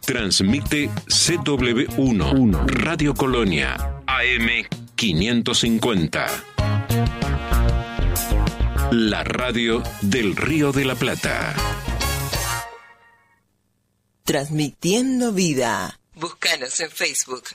Transmite CW1, Radio Colonia, AM 550. La radio del Río de la Plata. Transmitiendo vida. Búscanos en Facebook.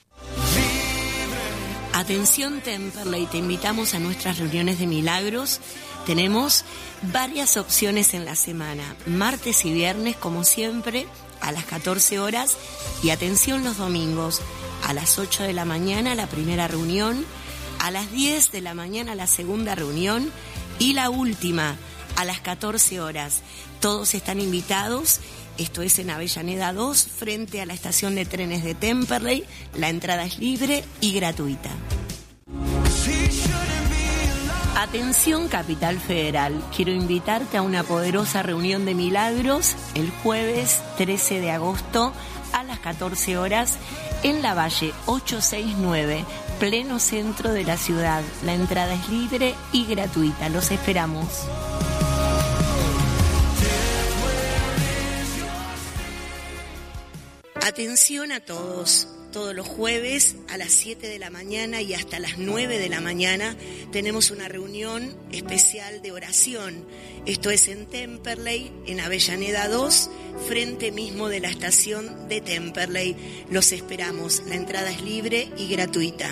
Atención Temperley, te invitamos a nuestras reuniones de milagros. Tenemos varias opciones en la semana, martes y viernes como siempre, a las 14 horas, y atención los domingos, a las 8 de la mañana la primera reunión, a las 10 de la mañana la segunda reunión y la última a las 14 horas. Todos están invitados, esto es en Avellaneda 2, frente a la estación de trenes de Temperley. La entrada es libre y gratuita. Atención Capital Federal, quiero invitarte a una poderosa reunión de milagros el jueves 13 de agosto a las 14 horas en la Valle 869, pleno centro de la ciudad. La entrada es libre y gratuita, los esperamos. Atención a todos. Todos los jueves a las 7 de la mañana y hasta las 9 de la mañana tenemos una reunión especial de oración. Esto es en Temperley, en Avellaneda 2, frente mismo de la estación de Temperley. Los esperamos. La entrada es libre y gratuita.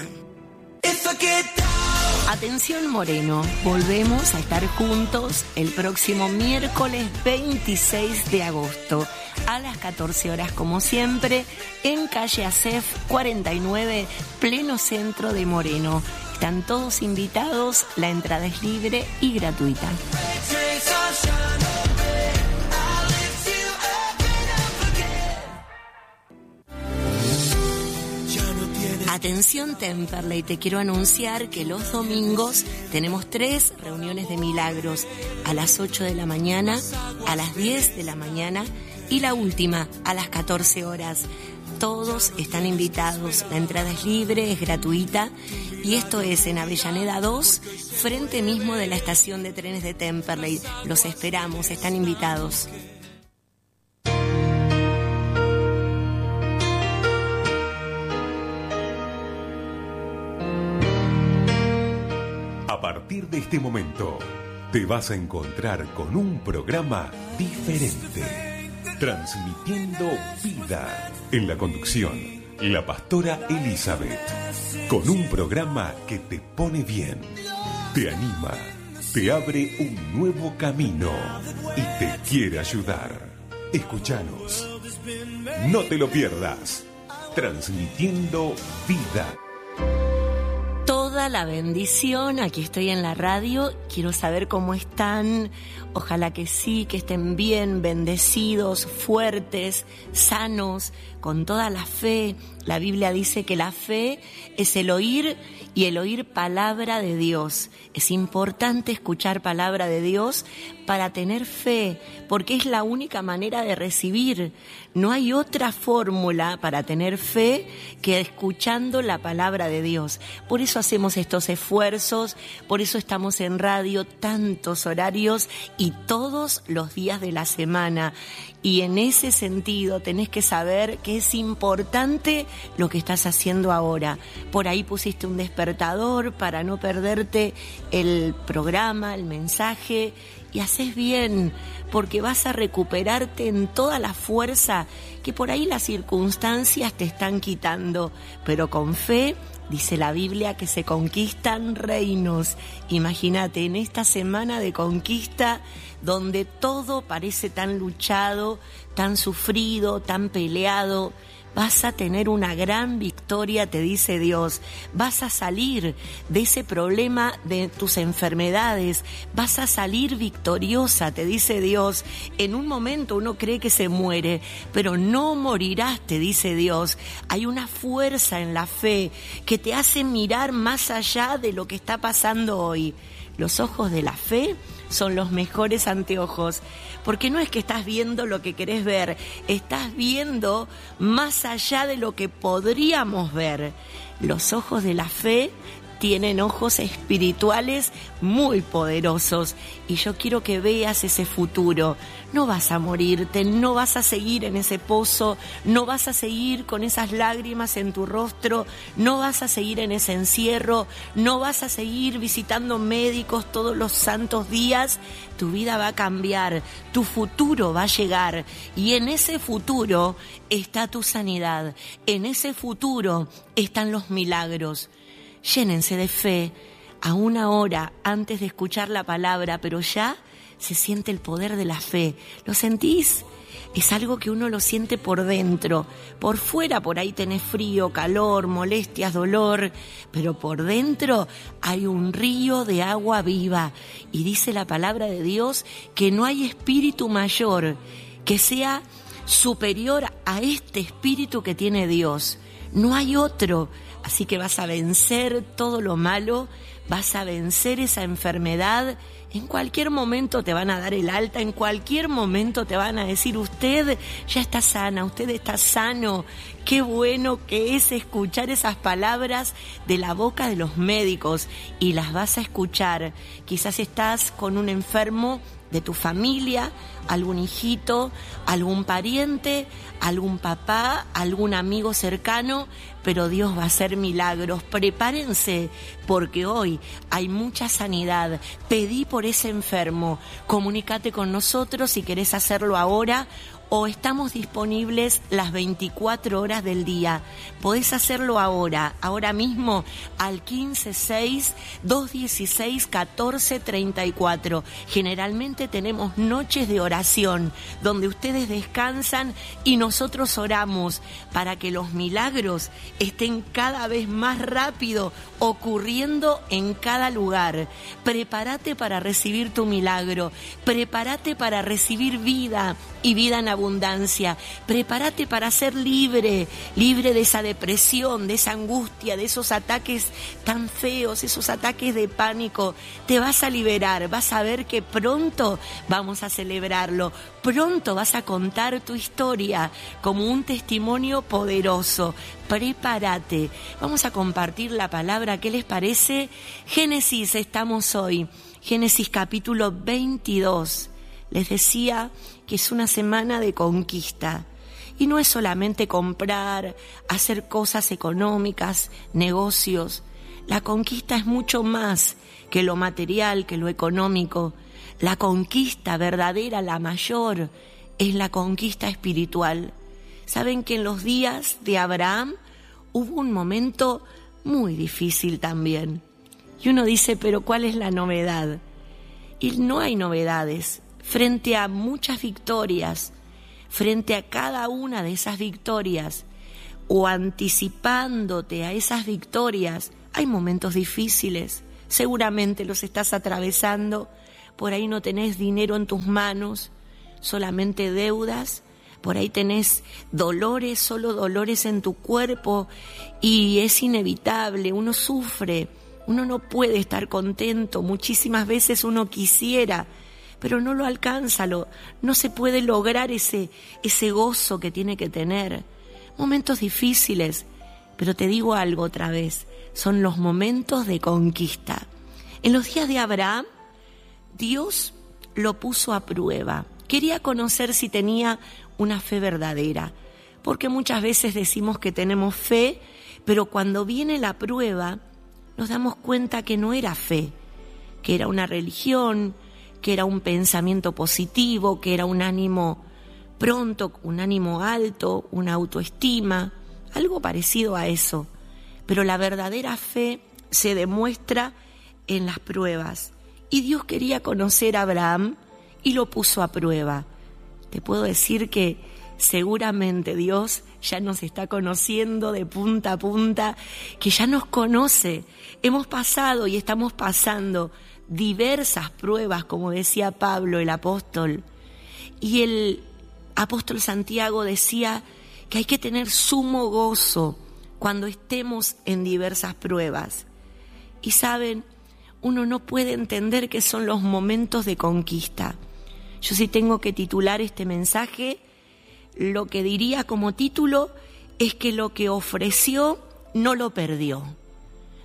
Atención Moreno, volvemos a estar juntos el próximo miércoles 26 de agosto a las 14 horas como siempre en calle Acef 49, pleno centro de Moreno. Están todos invitados, la entrada es libre y gratuita. Atención Temperley, te quiero anunciar que los domingos tenemos 3 reuniones de milagros, a las 8 de la mañana, a las 10 de la mañana y la última a las 14 horas. Todos están invitados, la entrada es libre, es gratuita y esto es en Avellaneda 2, frente mismo de la estación de trenes de Temperley. Los esperamos, están invitados. A partir de este momento, te vas a encontrar con un programa diferente, transmitiendo vida. En la conducción, la pastora Elizabeth, con un programa que te pone bien, te anima, te abre un nuevo camino y te quiere ayudar. Escúchanos, no te lo pierdas, transmitiendo vida. Toda la bendición, aquí estoy en la radio, quiero saber cómo están, ojalá que sí, que estén bien, bendecidos, fuertes, sanos, con toda la fe. La Biblia dice que la fe es el oír y el oír palabra de Dios. Es importante escuchar palabra de Dios para tener fe, porque es la única manera de recibir. No hay otra fórmula para tener fe que escuchando la palabra de Dios. Por eso hacemos estos esfuerzos, por eso estamos en radio tantos horarios y todos los días de la semana. Y en ese sentido tenés que saber que es importante lo que estás haciendo ahora. Por ahí pusiste un despertador para no perderte el programa, el mensaje, y haces bien, porque vas a recuperarte en toda la fuerza que por ahí las circunstancias te están quitando, pero con fe. Dice la Biblia que se conquistan reinos. Imagínate, en esta semana de conquista, donde todo parece tan luchado, tan sufrido, tan peleado, vas a tener una gran victoria, te dice Dios. Vas a salir de ese problema de tus enfermedades, vas a salir victoriosa, te dice Dios. En un momento uno cree que se muere, pero no morirás, te dice Dios. Hay una fuerza en la fe que te hace mirar más allá de lo que está pasando hoy. Los ojos de la fe son los mejores anteojos, porque no es que estás viendo lo que querés ver, estás viendo más allá de lo que podríamos ver. Los ojos de la fe tienen ojos espirituales muy poderosos y yo quiero que veas ese futuro. No vas a morirte, no vas a seguir en ese pozo, no vas a seguir con esas lágrimas en tu rostro, no vas a seguir en ese encierro, no vas a seguir visitando médicos todos los santos días. Tu vida va a cambiar, tu futuro va a llegar y en ese futuro está tu sanidad, en ese futuro están los milagros. Llénense de fe a una hora antes de escuchar la palabra, pero ya se siente el poder de la fe. ¿Lo sentís? Es algo que uno lo siente por dentro. Por fuera, por ahí tenés frío, calor, molestias, dolor, pero por dentro hay un río de agua viva. Y dice la palabra de Dios que no hay espíritu mayor que sea superior a este espíritu que tiene Dios. No hay otro. Así que vas a vencer todo lo malo, vas a vencer esa enfermedad. En cualquier momento te van a dar el alta, en cualquier momento te van a decir, usted ya está sana, usted está sano. Qué bueno que es escuchar esas palabras de la boca de los médicos y las vas a escuchar. Quizás estás con un enfermo de tu familia, algún hijito, algún pariente, algún papá, algún amigo cercano, pero Dios va a hacer milagros. Prepárense, porque hoy hay mucha sanidad. Pedí por ese enfermo, comunícate con nosotros si querés hacerlo ahora, o estamos disponibles las 24 horas del día. Podés hacerlo ahora mismo, al 156-216-1434. Generalmente tenemos noches de oración, donde ustedes descansan y nosotros oramos para que los milagros estén cada vez más rápido ocurriendo en cada lugar. Prepárate para recibir tu milagro, prepárate para recibir vida y vida en abundancia. Prepárate para ser libre de esa depresión, de esa angustia, de esos ataques tan feos, esos ataques de pánico. Te vas a liberar, vas a ver que pronto vamos a celebrarlo, pronto vas a contar tu historia como un testimonio poderoso. Prepárate, vamos a compartir la palabra, ¿qué les parece? Génesis, estamos hoy, Génesis capítulo 22. Les decía que es una semana de conquista y no es solamente comprar, hacer cosas económicas, negocios. La conquista es mucho más que lo material, que lo económico. La conquista verdadera, la mayor, es la conquista espiritual. Saben que en los días de Abraham hubo un momento muy difícil también. Y uno dice, pero ¿cuál es la novedad? Y no hay novedades. Frente a muchas victorias, frente a cada una de esas victorias, o anticipándote a esas victorias, hay momentos difíciles. Seguramente los estás atravesando. Por ahí no tenés dinero en tus manos, solamente deudas. Por ahí tenés dolores, solo dolores en tu cuerpo, y es inevitable, uno sufre, uno no puede estar contento. Muchísimas veces uno quisiera, pero no lo alcanza, no se puede lograr ese gozo que tiene que tener. Momentos difíciles, pero te digo algo otra vez, son los momentos de conquista. En los días de Abraham, Dios lo puso a prueba. Quería conocer si tenía una fe verdadera, porque muchas veces decimos que tenemos fe, pero cuando viene la prueba, nos damos cuenta que no era fe, que era una religión, que era un pensamiento positivo, que era un ánimo pronto, un ánimo alto, una autoestima, algo parecido a eso. Pero la verdadera fe se demuestra en las pruebas. Y Dios quería conocer a Abraham y lo puso a prueba. Te puedo decir que seguramente Dios ya nos está conociendo de punta a punta, que ya nos conoce. Hemos pasado y estamos pasando diversas pruebas, como decía Pablo, el apóstol. Y el apóstol Santiago decía que hay que tener sumo gozo cuando estemos en diversas pruebas. Y saben, uno no puede entender que son los momentos de conquista. Yo sí tengo que titular este mensaje, lo que diría como título es que lo que ofreció no lo perdió.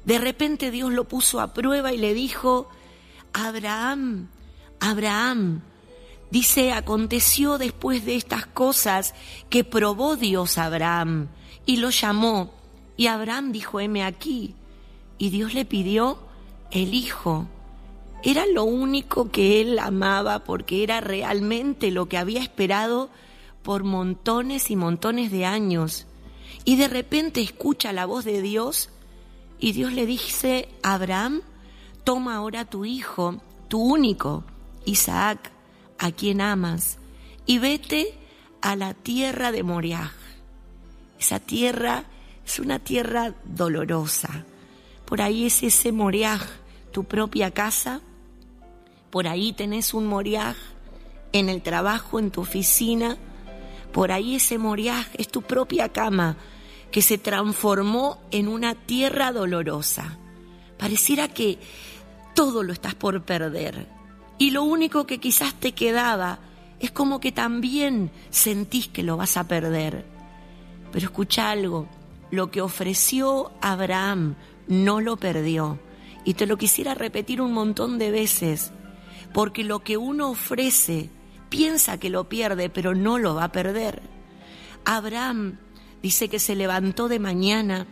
De repente Dios lo puso a prueba y le dijo: Abraham, Abraham. Dice, aconteció después de estas cosas que probó Dios a Abraham y lo llamó. Y Abraham dijo: heme aquí. Y Dios le pidió el hijo. Era lo único que él amaba, porque era realmente lo que había esperado por montones y montones de años. Y de repente escucha la voz de Dios y Dios le dice: Abraham, toma ahora tu hijo, tu único, Isaac, a quien amas, y vete a la tierra de Moriah. Esa tierra es una tierra dolorosa. Por ahí es ese Moriah, tu propia casa. Por ahí tenés un Moriah en el trabajo, en tu oficina. Por ahí ese Moriah es tu propia cama, que se transformó en una tierra dolorosa. Pareciera que todo lo estás por perder. Y lo único que quizás te quedaba es como que también sentís que lo vas a perder. Pero escucha algo, lo que ofreció Abraham no lo perdió. Y te lo quisiera repetir un montón de veces, porque lo que uno ofrece piensa que lo pierde, pero no lo va a perder. Abraham dice que se levantó de mañana,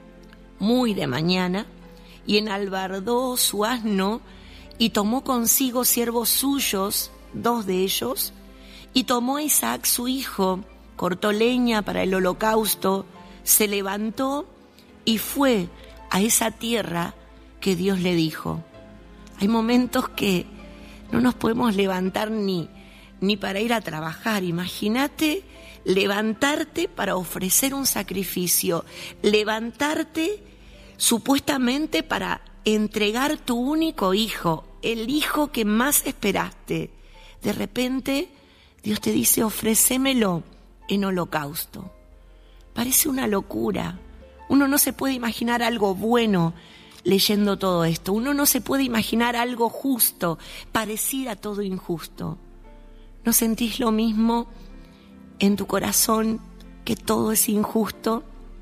muy de mañana, y enalbardó su asno y tomó consigo siervos suyos, 2 de ellos, y tomó a Isaac su hijo, cortó leña para el holocausto, se levantó y fue a esa tierra que Dios le dijo. Hay momentos que no nos podemos levantar ni para ir a trabajar. Imagínate levantarte para ofrecer un sacrificio, levantarte supuestamente para entregar tu único hijo, el hijo que más esperaste. De repente Dios te dice: ofrécemelo en holocausto. Parece una locura. Uno no se puede imaginar algo bueno leyendo todo esto. Uno no se puede imaginar algo justo, pareciera todo injusto. ¿No sentís lo mismo en tu corazón, que todo es injusto?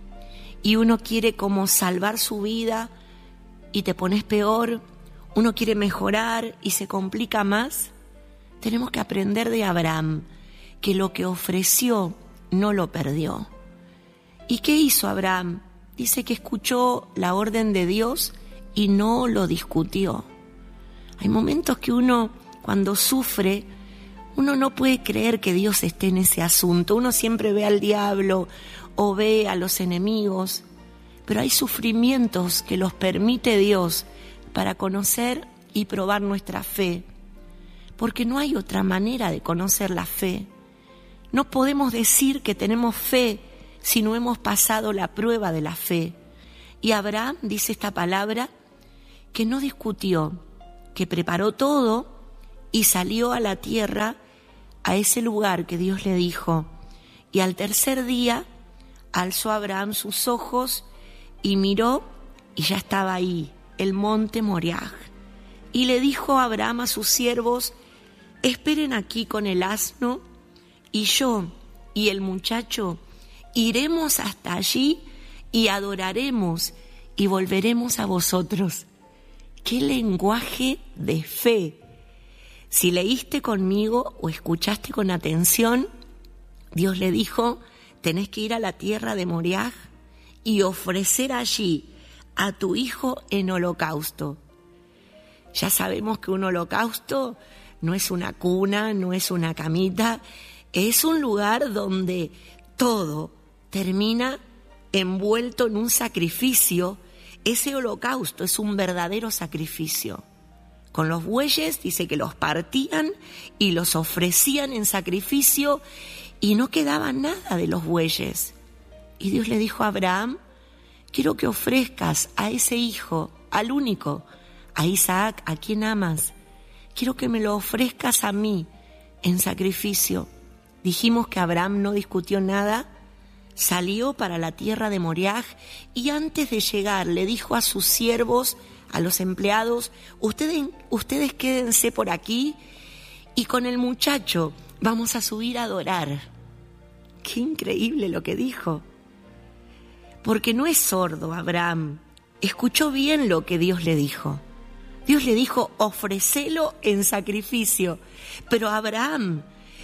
Y uno quiere como salvar su vida y te pones peor. Uno quiere mejorar y se complica más. Tenemos que aprender de Abraham, que lo que ofreció no lo perdió. ¿Y qué hizo Abraham? Dice que escuchó la orden de Dios y no lo discutió. Hay momentos que uno, cuando sufre, uno no puede creer que Dios esté en ese asunto. Uno siempre ve al diablo o ve a los enemigos, pero hay sufrimientos que los permite Dios para conocer y probar nuestra fe, porque no hay otra manera de conocer la fe. No podemos decir que tenemos fe si no hemos pasado la prueba de la fe. Y Abraham, dice esta palabra, que no discutió, que preparó todo y salió a la tierra, a ese lugar que Dios le dijo. Y al tercer día alzó Abraham sus ojos y miró, y ya estaba ahí, el monte Moriah. Y le dijo Abraham a sus siervos: esperen aquí con el asno, y yo y el muchacho iremos hasta allí y adoraremos y volveremos a vosotros. ¡Qué lenguaje de fe! Si leíste conmigo o escuchaste con atención, Dios le dijo: tenés que ir a la tierra de Moriah y ofrecer allí a tu hijo en holocausto. Ya sabemos que un holocausto no es una cuna, no es una camita, es un lugar donde todo termina envuelto en un sacrificio. Ese holocausto es un verdadero sacrificio. Con los bueyes dice que los partían y los ofrecían en sacrificio y no quedaba nada de los bueyes. Y Dios le dijo a Abraham: quiero que ofrezcas a ese hijo, al único, a Isaac, a quien amas. Quiero que me lo ofrezcas a mí en sacrificio. Dijimos que Abraham no discutió nada, salió para la tierra de Moriah y antes de llegar le dijo a sus siervos, a los empleados: ustedes quédense por aquí y con el muchacho vamos a subir a adorar. Qué increíble lo que dijo. Porque no es sordo Abraham, escuchó bien lo que Dios le dijo. Dios le dijo, ofrécelo en sacrificio. Pero Abraham,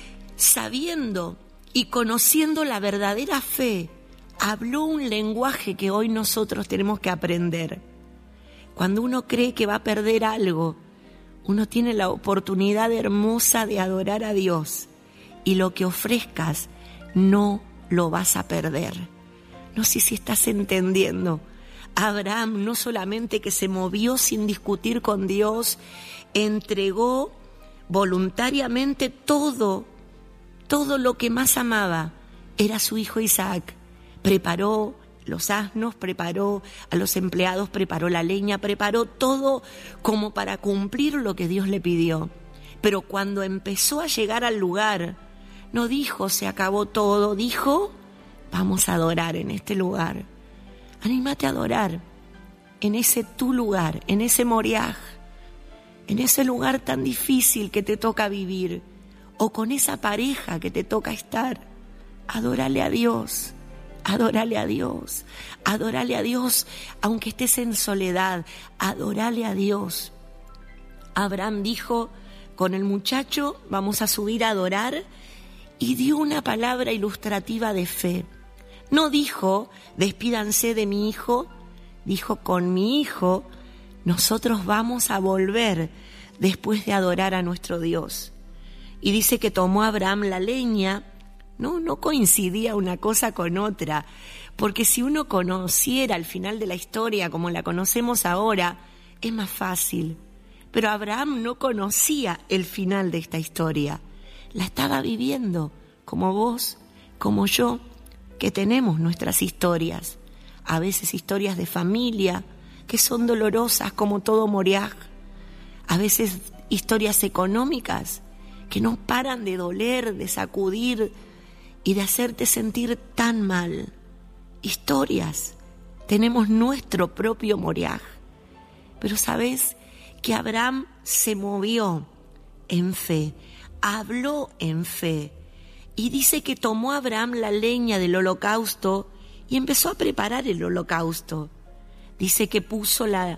sabiendo y conociendo la verdadera fe, habló un lenguaje que hoy nosotros tenemos que aprender. Cuando uno cree que va a perder algo, uno tiene la oportunidad hermosa de adorar a Dios, y lo que ofrezcas no lo vas a perder. No sé si estás entendiendo. Abraham no solamente que se movió sin discutir con Dios, entregó voluntariamente todo lo que más amaba, era su hijo Isaac. Preparó los asnos, preparó a los empleados, preparó la leña, preparó todo como para cumplir lo que Dios le pidió. Pero cuando empezó a llegar al lugar, no dijo se acabó todo, dijo vamos a adorar en este lugar. Anímate a adorar en ese tu lugar, en ese Moriah, en ese lugar tan difícil que te toca vivir, o con esa pareja que te toca estar. Adórale a Dios, adórale a Dios, adórale a Dios, aunque estés en soledad, adórale a Dios. Abraham dijo, con el muchacho vamos a subir a adorar, y dio una palabra ilustrativa de fe. No dijo, despídanse de mi hijo, dijo, con mi hijo nosotros vamos a volver después de adorar a nuestro Dios. Y dice que tomó Abraham la leña. No coincidía una cosa con otra, porque si uno conociera el final de la historia como la conocemos ahora, es más fácil. Pero Abraham no conocía el final de esta historia, la estaba viviendo, como vos, como yo, que tenemos nuestras historias, a veces historias de familia, que son dolorosas como todo Moriah, a veces historias económicas, que no paran de doler, de sacudir y de hacerte sentir tan mal. Historias, tenemos nuestro propio Moriah. Pero sabes que Abraham se movió en fe, habló en fe, y dice que tomó Abraham la leña del holocausto y empezó a preparar el holocausto. Dice que puso la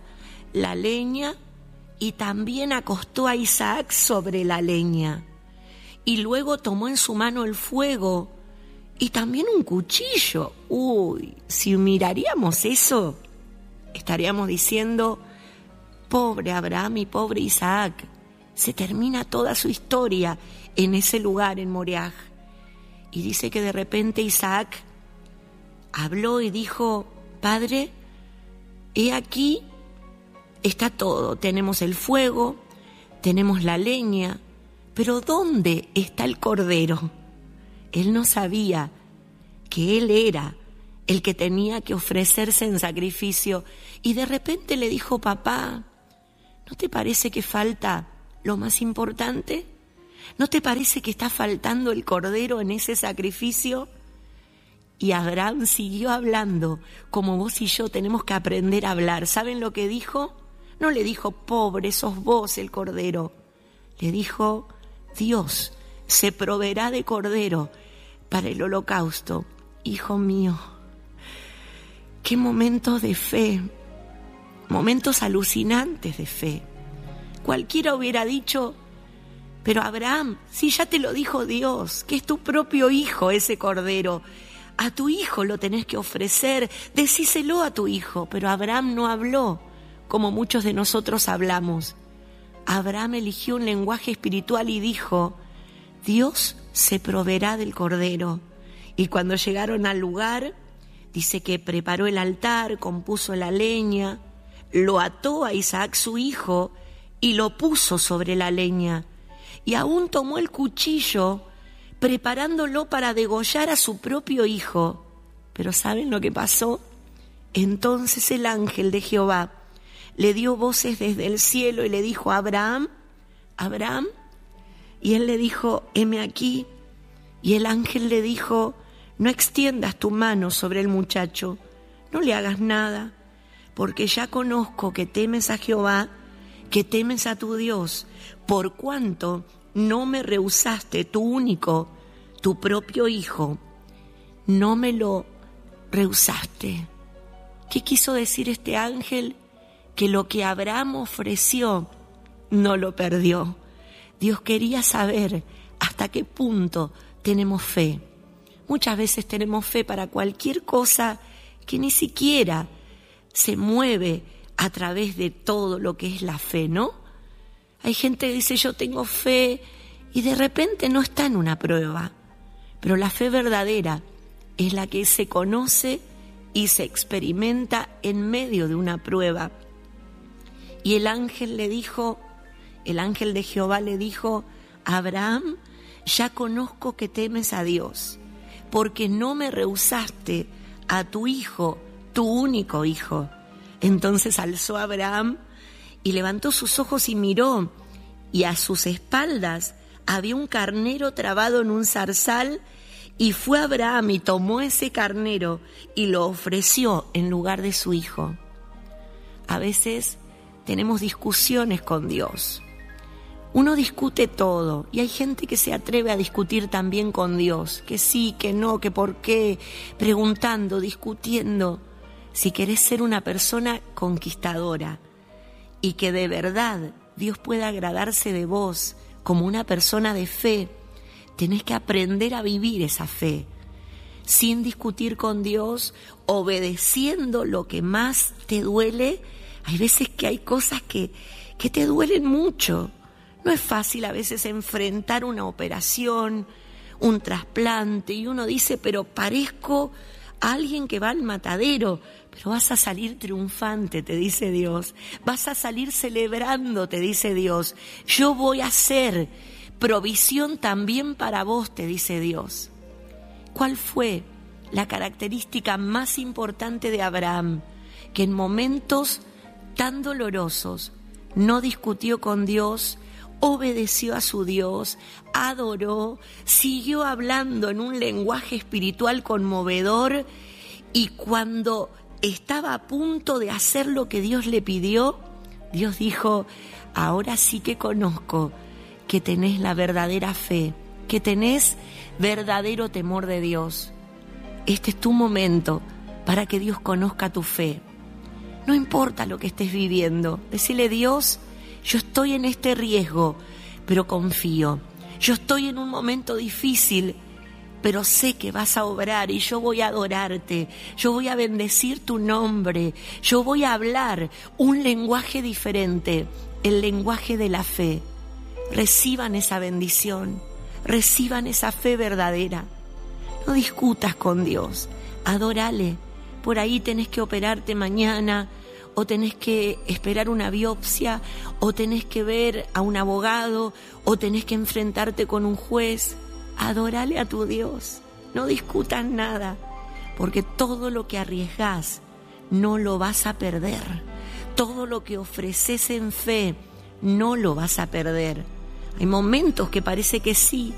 leña y también acostó a Isaac sobre la leña. Y luego tomó en su mano el fuego y también un cuchillo. Uy, si miraríamos eso, estaríamos diciendo, pobre Abraham y pobre Isaac. Se termina toda su historia en ese lugar, en Moriah. Y dice que de repente Isaac habló y dijo, Padre, he aquí, está todo. Tenemos el fuego, tenemos la leña, pero ¿dónde está el cordero? Él no sabía que él era el que tenía que ofrecerse en sacrificio. Y de repente le dijo, papá, ¿no te parece que falta lo más importante? ¿No te parece que está faltando el cordero en ese sacrificio? Y Abraham siguió hablando, como vos y yo tenemos que aprender a hablar. ¿Saben lo que dijo? No le dijo, pobre, sos vos el cordero. Le dijo, Dios se proveerá de cordero para el holocausto. Hijo mío, qué momentos de fe, momentos alucinantes de fe. Cualquiera hubiera dicho, pero Abraham, si ya te lo dijo Dios, que es tu propio hijo ese cordero, a tu hijo lo tenés que ofrecer, decíselo a tu hijo. Pero Abraham no habló como muchos de nosotros hablamos. Abraham eligió un lenguaje espiritual y dijo, Dios se proveerá del cordero. Y cuando llegaron al lugar, dice que preparó el altar, compuso la leña, lo ató a Isaac su hijo y lo puso sobre la leña. Y aún tomó el cuchillo, preparándolo para degollar a su propio hijo. Pero ¿saben lo que pasó? Entonces el ángel de Jehová le dio voces desde el cielo y le dijo, Abraham, Abraham. Y él le dijo, heme aquí. Y el ángel le dijo, no extiendas tu mano sobre el muchacho, no le hagas nada, porque ya conozco que temes a Jehová, que temes a tu Dios, por cuanto no me rehusaste tu único, tu propio hijo, no me lo rehusaste. ¿Qué quiso decir este ángel? Que lo que Abraham ofreció no lo perdió. Dios quería saber hasta qué punto tenemos fe. Muchas veces tenemos fe para cualquier cosa que ni siquiera se mueve a través de todo lo que es la fe, ¿no? Hay gente que dice yo tengo fe y de repente no está en una prueba. Pero la fe verdadera es la que se conoce y se experimenta en medio de una prueba. Y el ángel de Jehová le dijo, Abraham, ya conozco que temes a Dios, porque no me rehusaste a tu hijo, tu único hijo. Entonces alzó Abraham y levantó sus ojos y miró, y a sus espaldas había un carnero trabado en un zarzal, y fue Abraham y tomó ese carnero y lo ofreció en lugar de su hijo. A veces tenemos discusiones con Dios. Uno discute todo y hay gente que se atreve a discutir también con Dios, que sí, que no, que por qué, preguntando, discutiendo. Si querés ser una persona conquistadora y que de verdad Dios pueda agradarse de vos como una persona de fe, tenés que aprender a vivir esa fe, sin discutir con Dios, obedeciendo lo que más te duele. Hay veces que hay cosas que te duelen mucho. No es fácil a veces enfrentar una operación, un trasplante, y uno dice, pero parezco a alguien que va al matadero, pero vas a salir triunfante, te dice Dios. Vas a salir celebrando, te dice Dios. Yo voy a hacer provisión también para vos, te dice Dios. ¿Cuál fue la característica más importante de Abraham? Que en momentos tan dolorosos no discutió con Dios, obedeció a su Dios, adoró, siguió hablando en un lenguaje espiritual conmovedor, y cuando estaba a punto de hacer lo que Dios le pidió, Dios dijo, ahora sí que conozco que tenés la verdadera fe, que tenés verdadero temor de Dios. Este es tu momento para que Dios conozca tu fe. No importa lo que estés viviendo, decile, Dios, yo estoy en este riesgo, pero confío. Yo estoy en un momento difícil, pero sé que vas a obrar y yo voy a adorarte. Yo voy a bendecir tu nombre. Yo voy a hablar un lenguaje diferente, el lenguaje de la fe. Reciban esa bendición, reciban esa fe verdadera. No discutas con Dios, adórale. Por ahí tenés que operarte mañana, o tenés que esperar una biopsia, o tenés que ver a un abogado, o tenés que enfrentarte con un juez. Adórale a tu Dios, no discutas nada, porque todo lo que arriesgás no lo vas a perder. Todo lo que ofreces en fe no lo vas a perder. Hay momentos que parece que sí,